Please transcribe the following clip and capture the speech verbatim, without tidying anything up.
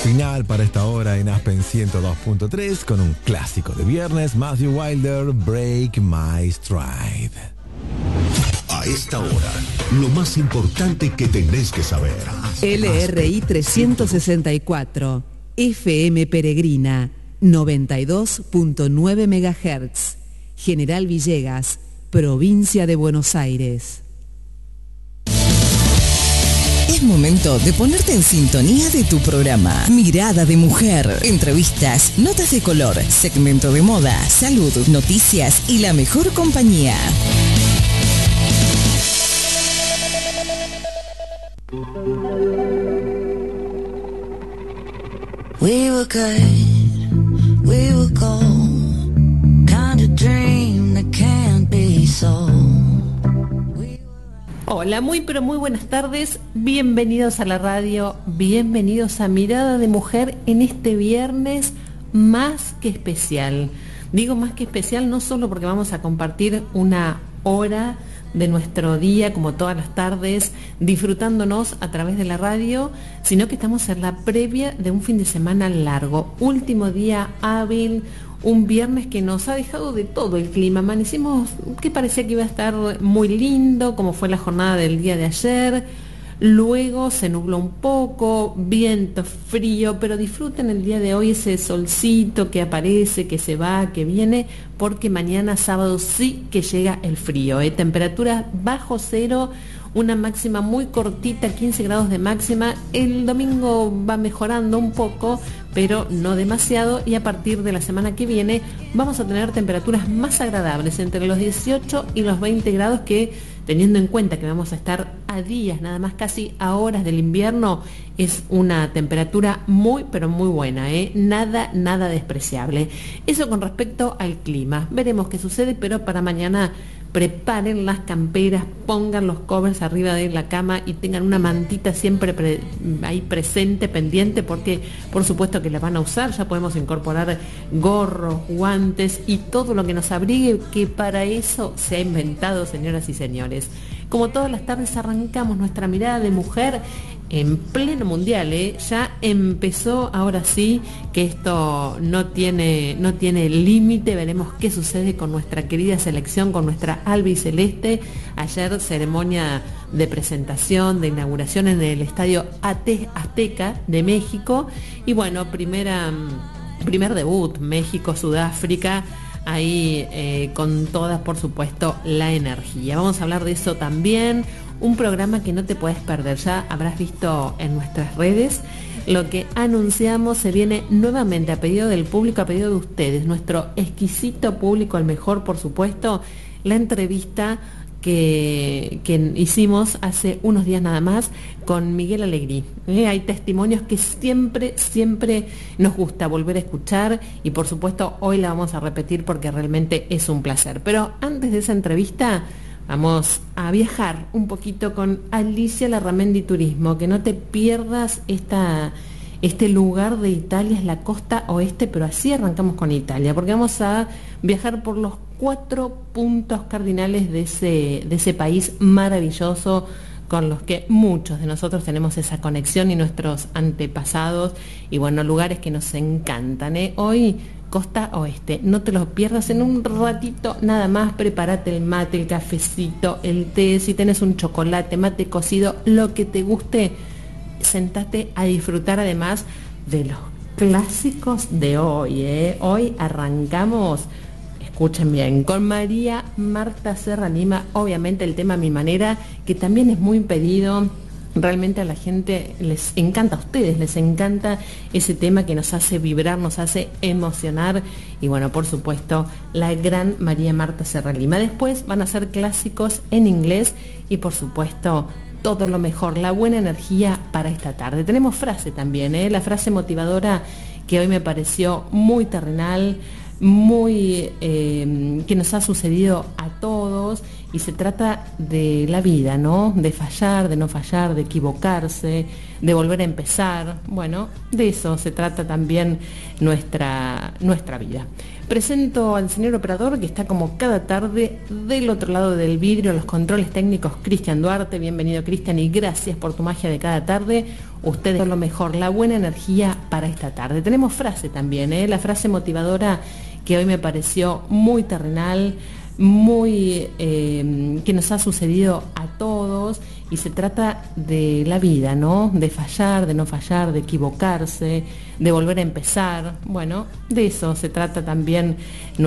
final para esta hora en Aspen ciento dos punto tres con un clásico de viernes, Matthew Wilder, Break My Stride. A esta hora, lo más importante que tenés que saber. L R I trescientos sesenta y cuatro, F M Peregrina, noventa y dos punto nueve megahertz, General Villegas, provincia de Buenos Aires. Es momento de ponerte en sintonía de tu programa. Mirada de Mujer. Entrevistas, notas de color, segmento de moda, salud, noticias y la mejor compañía. We were good, we were gold, kind of dream that can't be sold. Hola, muy pero muy buenas tardes, bienvenidos a la radio, bienvenidos a Mirada de Mujer en este viernes más que especial. Digo más que especial no solo porque vamos a compartir una hora de nuestro día, como todas las tardes, disfrutándonos a través de la radio, sino que estamos en la previa de un fin de semana largo, último día hábil, un viernes que nos ha dejado de todo el clima. Amanecimos que parecía que iba a estar muy lindo, como fue la jornada del día de ayer. Luego se nubló un poco, viento, frío, pero disfruten el día de hoy ese solcito que aparece, que se va, que viene, porque mañana sábado sí que llega el frío, ¿eh? Temperaturas bajo cero, una máxima muy cortita, quince grados de máxima. El domingo va mejorando un poco, pero no demasiado, y a partir de la semana que viene vamos a tener temperaturas más agradables, entre los dieciocho y los veinte grados, que teniendo en cuenta que vamos a estar a días, nada más casi a horas del invierno, es una temperatura muy pero muy buena, ¿eh? Nada, nada despreciable. Eso con respecto al clima. Veremos qué sucede, pero para mañana preparen las camperas, pongan los covers arriba de la cama y tengan una mantita siempre pre- ahí presente, pendiente, porque por supuesto que la van a usar. Ya podemos incorporar gorros, guantes y todo lo que nos abrigue, que para eso se ha inventado, señoras y señores. Como todas las tardes arrancamos nuestra Mirada de Mujer en pleno mundial, ¿eh? Ya empezó, ahora sí, que esto no tiene, no tiene límite. Veremos qué sucede con nuestra querida selección, con nuestra albiceleste. Ayer ceremonia de presentación, de inauguración en el Estadio Azteca de México. Y bueno, primera, primer debut, México-Sudáfrica. Ahí eh, con todas, por supuesto, la energía. Vamos a hablar de eso también. Un programa que no te puedes perder. Ya habrás visto en nuestras redes lo que anunciamos. Se viene nuevamente a pedido del público, a pedido de ustedes, nuestro exquisito público, el mejor, por supuesto, la entrevista que, que hicimos hace unos días nada más con Miguel Alegrí. ¿Eh? Hay testimonios que siempre, siempre nos gusta volver a escuchar, y por supuesto hoy la vamos a repetir porque realmente es un placer. Pero antes de esa entrevista vamos a viajar un poquito con Alicia Larramendi Turismo. Que no te pierdas esta, este lugar de Italia, es la costa oeste, pero así arrancamos con Italia, porque vamos a viajar por los cuatro puntos cardinales de ese, de ese país maravilloso, con los que muchos de nosotros tenemos esa conexión, y nuestros antepasados, y bueno, lugares que nos encantan, ¿eh? Hoy costa oeste, no te lo pierdas. En un ratito nada más, prepárate el mate, el cafecito, el té, si tenés un chocolate, mate cocido, lo que te guste, sentate a disfrutar además de los clásicos de hoy, ¿eh? Hoy arrancamos, escuchen bien, con María Marta Serra Lima, obviamente el tema Mi Manera, que también es muy pedido. Realmente a la gente les encanta, a ustedes les encanta ese tema que nos hace vibrar, nos hace emocionar. Y bueno, por supuesto, la gran María Marta Serra Lima. Después van a ser clásicos en inglés y por supuesto todo lo mejor, la buena energía para esta tarde. Tenemos frase también, ¿eh? La frase motivadora que hoy me pareció muy terrenal, muy eh, que nos ha sucedido a todos, y se trata de la vida, ¿no? De fallar, de no fallar, de equivocarse, de volver a empezar. Bueno, de eso se trata también nuestra, nuestra vida. Presento al señor operador que está como cada tarde del otro lado del vidrio, los controles técnicos, Cristian Duarte. Bienvenido, Cristian, y gracias por tu magia de cada tarde. Ustedes son lo mejor, la buena energía para esta tarde. Tenemos frase también, ¿eh? La frase motivadora que hoy me pareció muy terrenal, muy eh, que nos ha sucedido a todos, y se trata de la vida, ¿no? De fallar, de no fallar, de equivocarse, de volver a empezar. Bueno, de eso se trata también